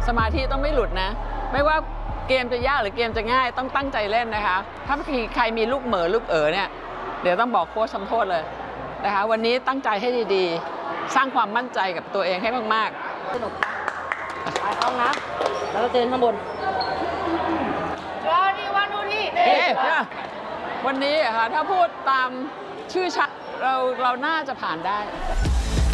สมาธิต้องไม่หลุดนะไม่ว่าเกมจะยากหรือเกมจะง่ายต้องตั้งใจเล่นนะคะถ้าใครมีลูกเหม่อลูกเนี่ยเดี๋ยวต้องบอกโค้ชทำโทษเลยนะคะวันนี้ตั้งใจให้ดีๆสร้างความมั่นใจกับตัวเองให้มากๆสนุกไปห้องน้ำแล้วก็เจอข้างบนวันนี้ค่ะถ้าพูดตามชื่อชักเราน่าจะผ่านได้